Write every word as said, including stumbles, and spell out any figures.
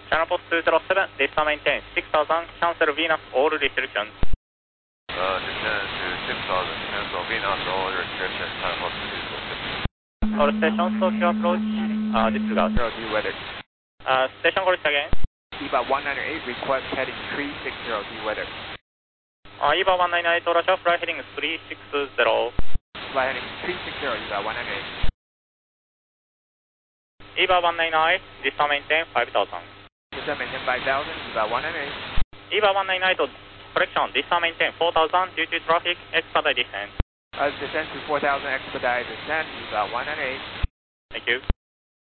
Channel post two zero seven, Lisa maintain six thousand, cancel Venus, all restrictions. Uh, descend to six thousand, cancel Venus, all restrictions, channel post two zero seven. All stations, Tokyo approach, uh, disregard. zero two weather. Uh, station call again. EVA one nine eight, request heading three six zero D weather. Uh, EVA one nine eight, Roger, fly heading three six zero. Fly heading three six zero, EVA one nine eight. EVA one nine nine, Lisa maintain five thousand. Lisa maintain five thousand, EVA one nine eight. EVA one nine nine, correction, Lisa maintain four thousand, due to traffic, expedite descent. Uh, descend to four thousand, expedite descent, EVA one nine eight. Thank you.